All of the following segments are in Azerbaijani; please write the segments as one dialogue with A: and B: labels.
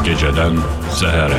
A: Gecədən səhərə.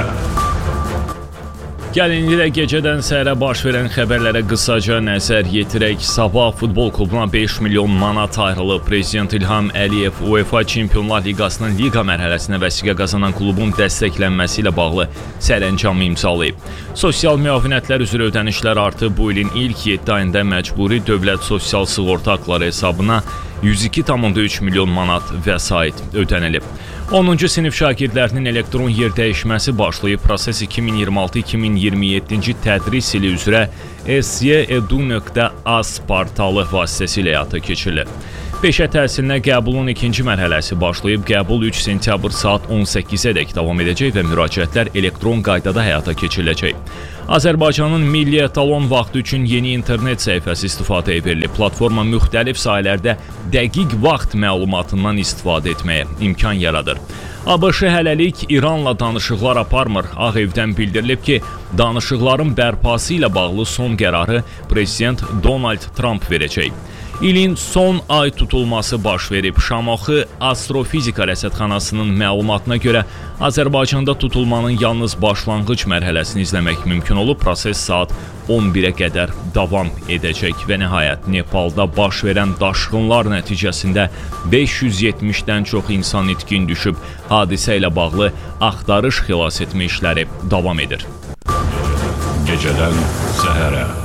B: Gəlin ilə gecədən səhərə baş verən xəbərlərə qısaca nəzər yetirək. Sabah futbol klubuna 5 milyon manat ayrılıb. Prezident İlham Əliyev UEFA Çempionlar Liqasının liqa mərhələsinə vəsiqə qazanan klubun dəstəklənməsi ilə bağlı sərəncamı imzalayıb. Sosial müavinətlər üzrə ödənişlər artıb. Bu ilin ilk 7 ayında məcburi dövlət sosial sığorta haqları hesabına 102,3 milyon manat vəsait ödənilib. 10-cu sinif şagirdlərinin elektron yer dəyişməsi başlayıb. Proses 2026-2027-ci tədris ili üzrə syedu.az portalı vasitəsilə həyata keçirilir. Peşə təhsilinə qəbulun ikinci mərhələsi başlayıb. Qəbul 3 sentyabr saat 18-ədək davam edəcək və müraciətlər elektron qaydada həyata keçiriləcək. Azərbaycanın milli etalon vaxtı üçün yeni internet səhifəsi istifadəyə verilib. Platforma müxtəlif sahələrdə dəqiq vaxt məlumatından istifadə etməyə imkan yaradır. ABŞ hələlik İranla danışıqlar aparmır. Ağ Evdən bildirilib ki, danışıqların bərpası ilə bağlı son qərarı Prezident Donald Trump verəcək. İlin son ay tutulması baş verib. Şamaxı Astrofizika Rəsədxanasının məlumatına görə Azərbaycanda tutulmanın yalnız başlanğıc mərhələsini izləmək mümkün olub. Proses saat 11-ə qədər davam edəcək və nəhayət Nepalda baş verən daşqınlar nəticəsində 570-dən çox insan itkin düşüb. Hadisə ilə bağlı axtarış xilasetmə işləri davam edir.
A: Gecədən səhərə.